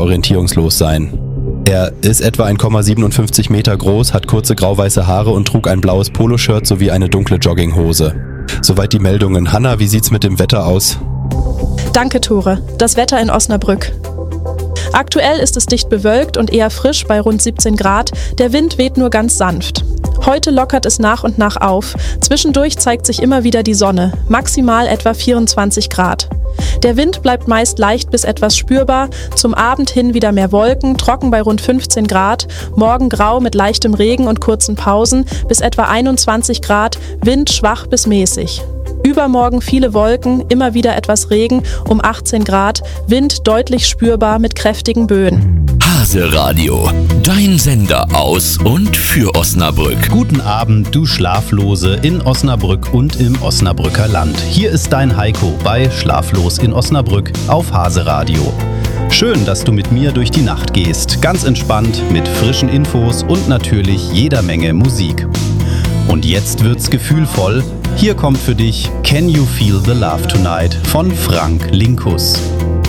orientierungslos sein. Er ist etwa 1,57 Meter groß, hat kurze grau-weiße Haare und trug ein blaues Poloshirt sowie eine dunkle Jogginghose. Soweit die Meldungen. Hanna, wie sieht's mit dem Wetter aus? Danke, Tore. Das Wetter in Osnabrück. Aktuell ist es dicht bewölkt und eher frisch bei rund 17 Grad. Der Wind weht nur ganz sanft. Heute lockert es nach und nach auf. Zwischendurch zeigt sich immer wieder die Sonne, maximal etwa 24 Grad. Der Wind bleibt meist leicht bis etwas spürbar, zum Abend hin wieder mehr Wolken, trocken bei rund 15 Grad, morgen grau mit leichtem Regen und kurzen Pausen, bis etwa 21 Grad, Wind schwach bis mäßig. Übermorgen viele Wolken, immer wieder etwas Regen, um 18 Grad, Wind deutlich spürbar mit kräftigen Böen. Hase Radio, dein Sender aus und für Osnabrück. Guten Abend, du Schlaflose in Osnabrück und im Osnabrücker Land. Hier ist dein Heiko bei Schlaflos in Osnabrück auf Hase Radio. Schön, dass du mit mir durch die Nacht gehst, ganz entspannt mit frischen Infos und natürlich jeder Menge Musik. Und jetzt wird's gefühlvoll. Hier kommt für dich Can You Feel the Love Tonight von Frank Linkus.